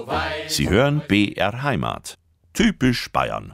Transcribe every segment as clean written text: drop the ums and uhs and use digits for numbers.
Sie hören BR Heimat. Typisch Bayern.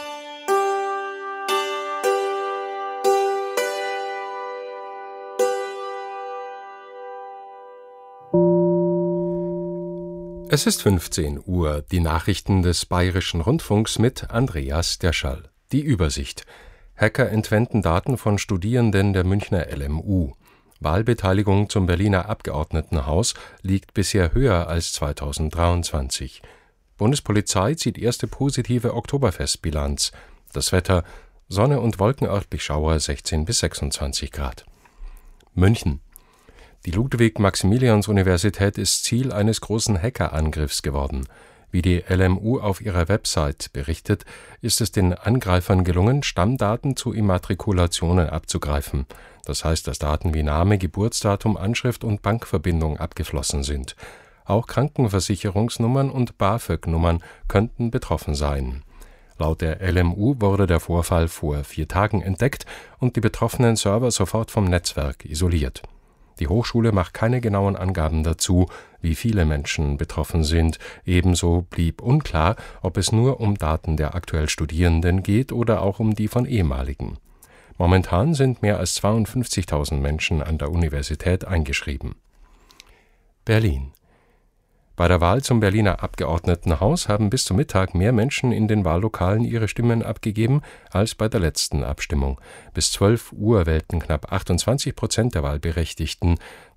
Es ist 15 Uhr, die Nachrichten des Bayerischen Rundfunks mit Andreas Derschall. Die Übersicht. Hacker entwenden Daten von Studierenden der Münchner LMU. Wahlbeteiligung zum Berliner Abgeordnetenhaus liegt bisher höher als 2023. Bundespolizei zieht erste positive Oktoberfestbilanz. Das Wetter: Sonne und Wolken, örtlich Schauer 16 bis 26 Grad. München. Die Ludwig-Maximilians-Universität ist Ziel eines großen Hackerangriffs geworden. Wie die LMU auf ihrer Website berichtet, ist es den Angreifern gelungen, Stammdaten zu Immatrikulationen abzugreifen. Das heißt, dass Daten wie Name, Geburtsdatum, Anschrift und Bankverbindung abgeflossen sind. Auch Krankenversicherungsnummern und BAföG-Nummern könnten betroffen sein. Laut der LMU wurde der Vorfall vor 4 Tagen entdeckt und die betroffenen Server sofort vom Netzwerk isoliert. Die Hochschule macht keine genauen Angaben dazu, wie viele Menschen betroffen sind. Ebenso blieb unklar, ob es nur um Daten der aktuell Studierenden geht oder auch um die von ehemaligen. Momentan sind mehr als 52.000 Menschen an der Universität eingeschrieben. Berlin. Bei der Wahl zum Berliner Abgeordnetenhaus haben bis zum Mittag mehr Menschen in den Wahllokalen ihre Stimmen abgegeben als bei der letzten Abstimmung. Bis 12 Uhr wählten knapp 28% der Wahlberechtigten.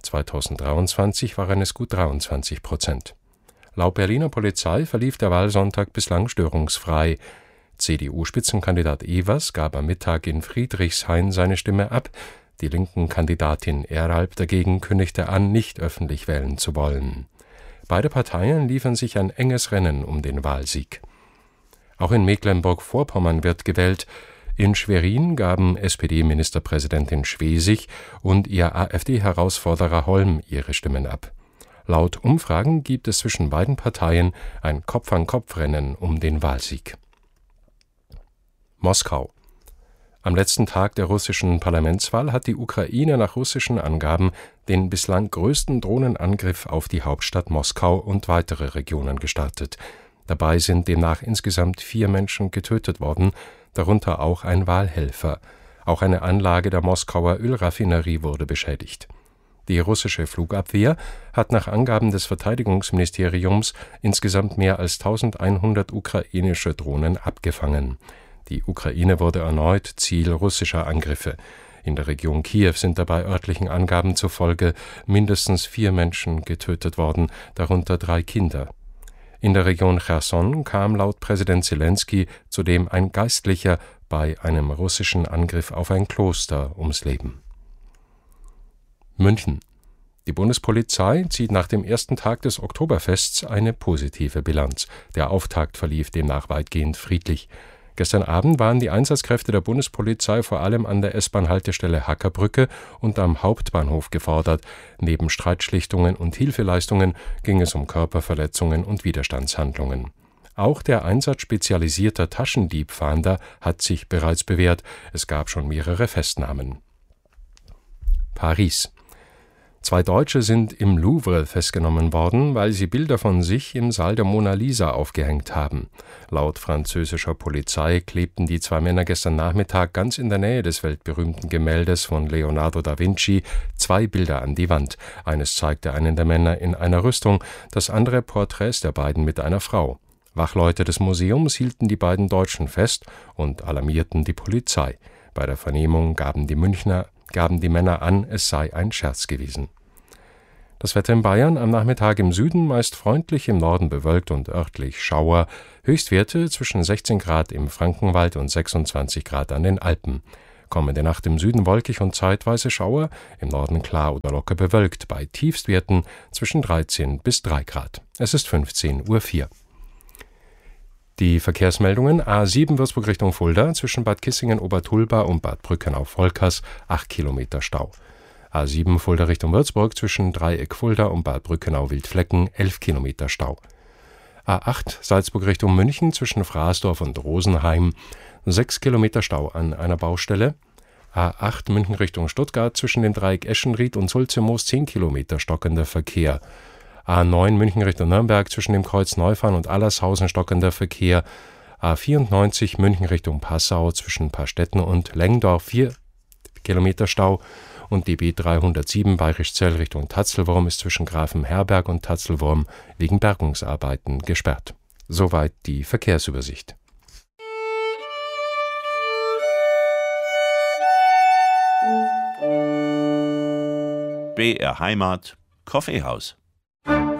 2023 waren es gut 23%. Laut Berliner Polizei verlief der Wahlsonntag bislang störungsfrei. CDU-Spitzenkandidat Evers gab am Mittag in Friedrichshain seine Stimme ab. Die linken Kandidatin Eralb dagegen kündigte an, nicht öffentlich wählen zu wollen. Beide Parteien liefern sich ein enges Rennen um den Wahlsieg. Auch in Mecklenburg-Vorpommern wird gewählt. In Schwerin gaben SPD-Ministerpräsidentin Schwesig und ihr AfD-Herausforderer Holm ihre Stimmen ab. Laut Umfragen gibt es zwischen beiden Parteien ein Kopf-an-Kopf-Rennen um den Wahlsieg. Moskau. Am letzten Tag der russischen Parlamentswahl hat die Ukraine nach russischen Angaben den bislang größten Drohnenangriff auf die Hauptstadt Moskau und weitere Regionen gestartet. Dabei sind demnach insgesamt 4 Menschen getötet worden, darunter auch ein Wahlhelfer. Auch eine Anlage der Moskauer Ölraffinerie wurde beschädigt. Die russische Flugabwehr hat nach Angaben des Verteidigungsministeriums insgesamt mehr als 1100 ukrainische Drohnen abgefangen. Die Ukraine wurde erneut Ziel russischer Angriffe. In der Region Kiew sind dabei örtlichen Angaben zufolge mindestens 4 Menschen getötet worden, darunter 3 Kinder. In der Region Cherson kam laut Präsident Zelensky zudem ein Geistlicher bei einem russischen Angriff auf ein Kloster ums Leben. München. Die Bundespolizei zieht nach dem ersten Tag des Oktoberfests eine positive Bilanz. Der Auftakt verlief demnach weitgehend friedlich. Gestern Abend waren die Einsatzkräfte der Bundespolizei vor allem an der S-Bahn-Haltestelle Hackerbrücke und am Hauptbahnhof gefordert. Neben Streitschlichtungen und Hilfeleistungen ging es um Körperverletzungen und Widerstandshandlungen. Auch der Einsatz spezialisierter Taschendiebfahnder hat sich bereits bewährt. Es gab schon mehrere Festnahmen. Paris. 2 Deutsche sind im Louvre festgenommen worden, weil sie Bilder von sich im Saal der Mona Lisa aufgehängt haben. Laut französischer Polizei klebten die 2 Männer gestern Nachmittag ganz in der Nähe des weltberühmten Gemäldes von Leonardo da Vinci 2 Bilder an die Wand. Eines zeigte einen der Männer in einer Rüstung, das andere Porträts der beiden mit einer Frau. Wachleute des Museums hielten die beiden Deutschen fest und alarmierten die Polizei. Bei der Vernehmung gaben die Männer an, es sei ein Scherz gewesen. Das Wetter in Bayern: am Nachmittag im Süden meist freundlich, im Norden bewölkt und örtlich Schauer. Höchstwerte zwischen 16 Grad im Frankenwald und 26 Grad an den Alpen. Kommende Nacht im Süden wolkig und zeitweise Schauer, im Norden klar oder locker bewölkt, bei Tiefstwerten zwischen 13 bis 3 Grad. Es ist 15:04 Uhr. Die Verkehrsmeldungen: A7 Würzburg Richtung Fulda, zwischen Bad Kissingen-Obertulba und Bad Brückenau-Volkers 8 Kilometer Stau. A7 Fulda Richtung Würzburg, zwischen Dreieck Fulda und Bad Brückenau-Wildflecken 11 Kilometer Stau. A8 Salzburg Richtung München, zwischen Fraßdorf und Rosenheim 6 Kilometer Stau an einer Baustelle. A8 München Richtung Stuttgart, zwischen dem Dreieck Eschenried und Sulzemoos 10 Kilometer stockender Verkehr. A9 München Richtung Nürnberg zwischen dem Kreuz Neufahren und Allershausen stockender Verkehr. A94 München Richtung Passau zwischen Paarstetten und Lengdorf 4 Kilometer Stau. Und die B307 Bayerischzell Richtung Tatzelwurm ist zwischen Grafenherberg und Tatzelwurm wegen Bergungsarbeiten gesperrt. Soweit die Verkehrsübersicht. BR Heimat, Kaffeehaus.